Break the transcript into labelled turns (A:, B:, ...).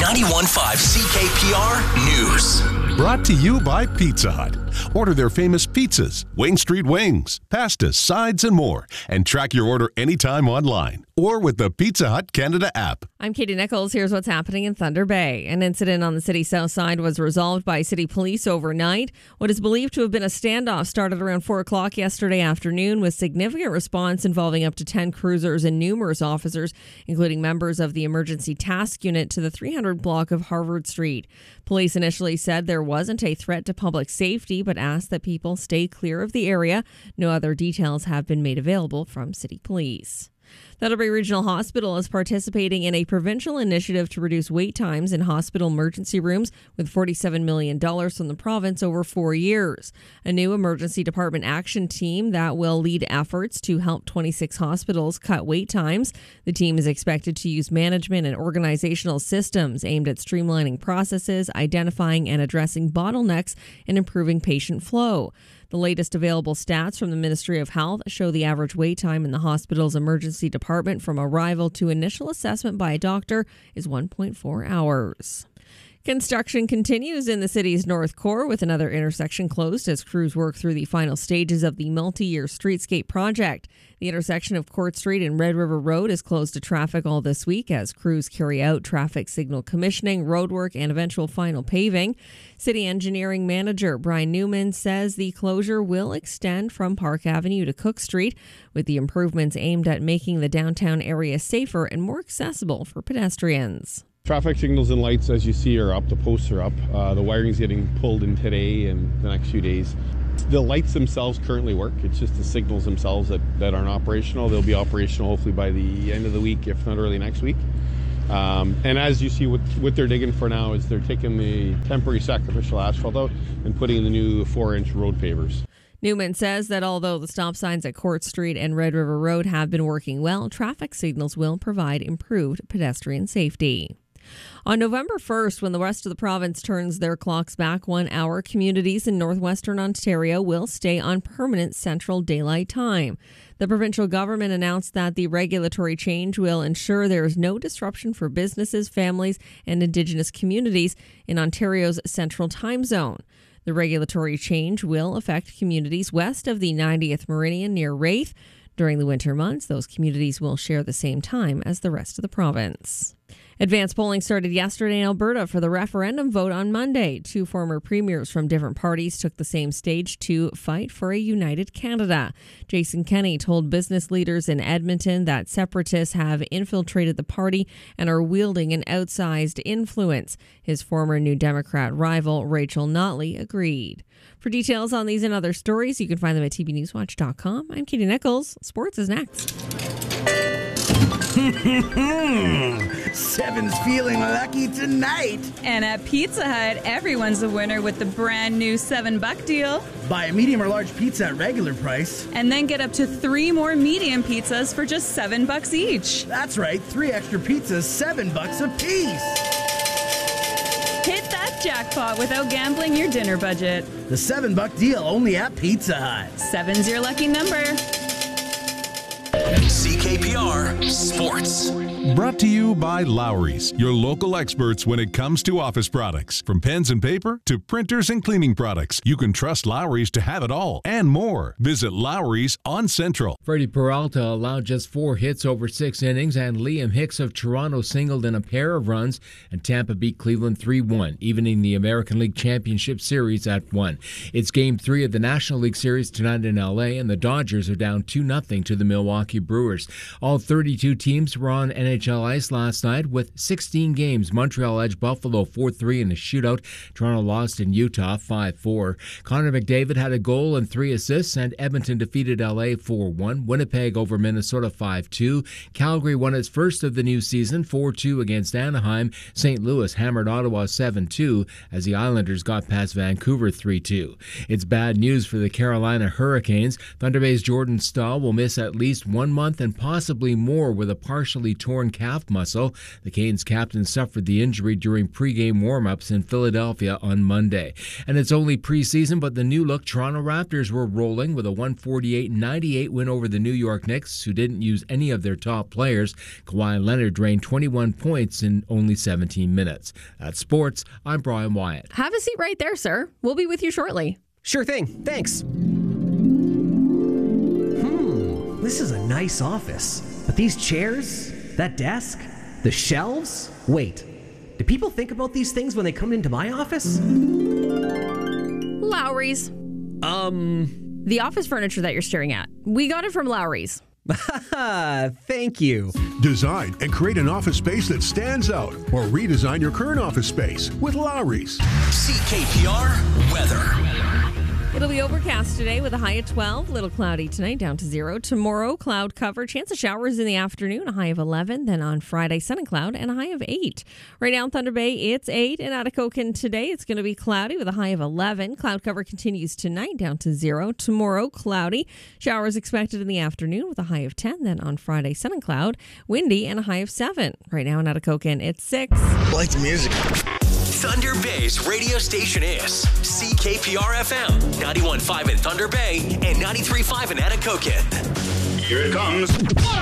A: 91.5 CKPR News.
B: Brought to you by Pizza Hut. Order their famous pizzas, Wing Street Wings, pastas, sides, and more. And track your order anytime online or with the Pizza Hut Canada app.
C: I'm Katie Nichols. Here's what's happening in Thunder Bay. An incident on the city's south side was resolved by city police overnight. What is believed to have been a standoff started around 4 o'clock yesterday afternoon with significant response involving up to 10 cruisers and numerous officers, including members of the emergency task unit to the 300 block of Harvard Street. Police initially said there wasn't a threat to public safety, but asked that people stay clear of the area. No other details have been made available from city police. Thunder Bay Regional Hospital is participating in a provincial initiative to reduce wait times in hospital emergency rooms with $47 million from the province over 4 years. A new emergency department action team that will lead efforts to help 26 hospitals cut wait times. The team is expected to use management and organizational systems aimed at streamlining processes, identifying and addressing bottlenecks, and improving patient flow. The latest available stats from the Ministry of Health show the average wait time in the hospital's emergency department from arrival to initial assessment by a doctor is 1.4 hours. Construction continues in the city's North Core with another intersection closed as crews work through the final stages of the multi-year streetscape project. The intersection of Court Street and Red River Road is closed to traffic all this week as crews carry out traffic signal commissioning, roadwork, and eventual final paving. City engineering manager Brian Newman says the closure will extend from Park Avenue to Cook Street, with the improvements aimed at making the downtown area safer and more accessible for pedestrians.
D: Traffic signals and lights, as you see, are up. The posts are up. The wiring's getting pulled in today and the next few days. The lights themselves currently work. It's just the signals themselves that aren't operational. They'll be operational hopefully by the end of the week, if not early next week. And as you see, what they're digging for now is they're taking the temporary sacrificial asphalt out and putting in the new 4-inch road pavers.
C: Newman says that although the stop signs at Court Street and Red River Road have been working well, traffic signals will provide improved pedestrian safety. On November 1st, when the rest of the province turns their clocks back 1 hour, communities in northwestern Ontario will stay on permanent Central Daylight Time. The provincial government announced that the regulatory change will ensure there is no disruption for businesses, families, and Indigenous communities in Ontario's Central Time Zone. The regulatory change will affect communities west of the 90th meridian near Wraith. During the winter months, those communities will share the same time as the rest of the province. Advanced polling started yesterday in Alberta for the referendum vote on Monday. 2 former premiers from different parties took the same stage to fight for a united Canada. Jason Kenney told business leaders in Edmonton that separatists have infiltrated the party and are wielding an outsized influence. His former New Democrat rival, Rachel Notley, agreed. For details on these and other stories, you can find them at tbnewswatch.com. I'm Katie Nichols. Sports is next.
E: Seven's feeling lucky tonight.
F: And at Pizza Hut, everyone's a winner with the brand new $7 deal.
E: Buy a medium or large pizza at regular price.
F: And then get up to 3 more medium pizzas for just $7 each.
E: That's right, 3 extra pizzas, $7 a piece.
F: Hit that jackpot without gambling your dinner budget.
E: The $7 deal only at Pizza Hut.
F: 7's your lucky number.
A: CKPR Sports.
B: Brought to you by Lowry's, your local experts when it comes to office products. From pens and paper to printers and cleaning products, you can trust Lowry's to have it all and more. Visit Lowry's on Central.
G: Freddie Peralta allowed just 4 hits over 6 innings, and Liam Hicks of Toronto singled in a pair of runs, and Tampa beat Cleveland 3-1, evening the American League Championship Series at 1. It's Game 3 of the National League Series tonight in L.A., and the Dodgers are down 2-0 to the Milwaukee Brewers. All 32 teams were on NHL ice last night with 16 games. Montreal edged Buffalo 4-3 in a shootout. Toronto lost in Utah 5-4. Connor McDavid had a goal and 3 assists, and Edmonton defeated LA 4-1. Winnipeg over Minnesota 5-2. Calgary won its first of the new season 4-2 against Anaheim. St. Louis hammered Ottawa 7-2 as the Islanders got past Vancouver 3-2. It's bad news for the Carolina Hurricanes. Thunder Bay's Jordan Staal will miss at least 1 month and possibly more with a partially torn torn calf muscle. The Canes captain suffered the injury during pregame warm-ups in Philadelphia on Monday. And it's only preseason, but the new-look Toronto Raptors were rolling with a 148-98 win over the New York Knicks, who didn't use any of their top players. Kawhi Leonard drained 21 points in only 17 minutes. That's sports. I'm Brian Wyatt.
C: Have a seat right there, sir. We'll be with you shortly.
H: Sure thing. Thanks. This is a nice office. But these chairs, that desk, the shelves? Wait, do people think about these things when they come into my office?
C: Lowry's. The office furniture that you're staring at. We got it from Lowry's.
H: Thank you.
I: Design and create an office space that stands out, or redesign your current office space with Lowry's.
A: CKPR weather.
C: It'll be overcast today with a high of 12, little cloudy tonight, down to 0. Tomorrow, cloud cover, chance of showers in the afternoon, a high of 11. Then on Friday, sun and cloud, and a high of 8. Right now in Thunder Bay, it's 8. In Atikokan today, it's going to be cloudy with a high of 11. Cloud cover continues tonight, down to 0. Tomorrow, cloudy. Showers expected in the afternoon with a high of 10. Then on Friday, sun and cloud, windy, and a high of 7. Right now in Atikokan, it's 6.
A: I like the music. Thunder Bay's radio station is CKPR FM, 91.5 in Thunder Bay and 93.5 in Atikokan.
J: Here it comes.